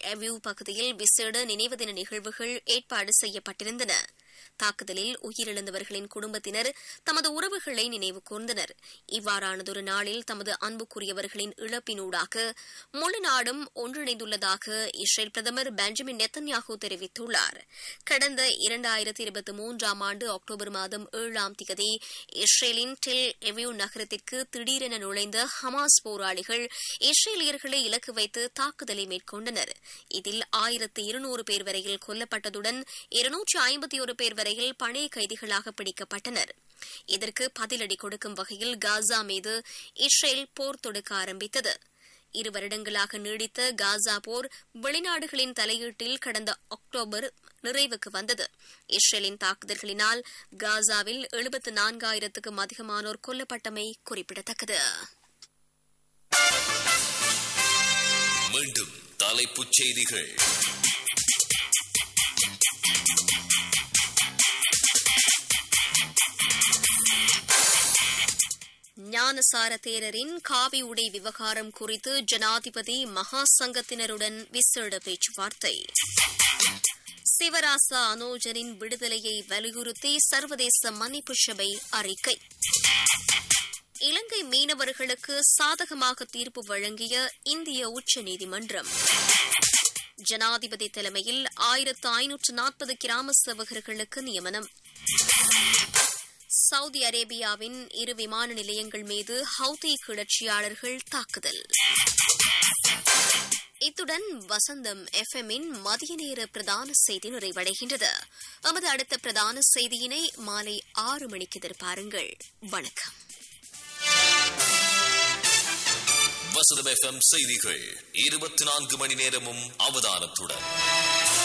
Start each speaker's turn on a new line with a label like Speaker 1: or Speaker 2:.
Speaker 1: எவ்யூ பகுதியில் விசேட நினைவு தின நிகழ்வுகள் ஏற்பாடு செய்யப்பட்டிருந்தன. தாக்குதலில் உயிரிழந்தவர்களின் குடும்பத்தினர் தமது உறவுகளை நினைவு கூர்ந்தனர். இவ்வாறானதொரு நாளில் தமது அன்புக்குரியவர்களின் இழப்பினூடாக முழு நாடும் ஒன்றிணைந்துள்ளதாக இஸ்ரேல் பிரதமர் பெஞ்சமின் நெத்தன்யாகு தெரிவித்துள்ளார். கடந்த 2023 ஆண்டு அக்டோபர் மாதம் 7ஆம் தேதி இஸ்ரேலின் டெல் எவ்யூ நகரத்திற்கு திடீரென நுழைந்த ஹமாஸ் போராளிகள் இஸ்ரேலியர்களை இலக்கு வைத்து தாக்குதலை மேற்கொண்டனர். இதில் 1200 பேர் வரையில் கொல்லப்பட்டதுடன் 251 பேர் வரையில் பணைய கைதிகளாக பிடிக்கப்பட்டனர். இதற்கு பதிலடி கொடுக்கும் வகையில் காசா மீது இஸ்ரேல் போர் தொடுக்க ஆரம்பித்தது. 2 வருடங்களாக நீடித்த காசா போர் வெளிநாடுகளின் தலையீட்டில் கடந்த அக்டோபர் நிறைவுக்கு வந்தது. இஸ்ரேலின் தாக்குதல்களினால் காசாவில் 74,000க்கும் அதிகமானோர் கொல்லப்பட்டமை குறிப்பிடத்தக்கது.
Speaker 2: மீண்டும் தலைப்புச் செய்திகள்.
Speaker 1: ஞானசார தேரரின் காவி உடை விவகாரம் குறித்து ஜனாதிபதி மகா சங்கத்தினருடன் விசேட பேச்சுவார்த்தை. சிவராசா அனோஜனின் விடுதலையை வலியுறுத்தி சர்வதேச மன்னிப்பு சபை அறிக்கை. இலங்கை மீனவர்களுக்கு சாதகமாக தீர்ப்பு வழங்கிய இந்திய உச்சநீதிமன்றம். ஜனாதிபதி தலைமையில் 1540 கிராம சேவகர்களுக்கு நியமனம். சவுதி அரேபியாவின் 2 விமான நிலையங்கள் மீது ஹவுதி கிளர்ச்சியாளர்கள் தாக்குதல். இத்துடன் வசந்தம் எஃப்எம்மின் மதிய நேர பிரதான செய்தி நிறைவடைகின்றது. எமது அடுத்த பிரதான செய்தியினை மாலை 6 மணிக்கு எதிர்பாருங்கள். வணக்கம்.
Speaker 2: வசந்தம் எஃப்எம் செய்திகள் 24 மணி நேரமும் அவதானத்துடன்.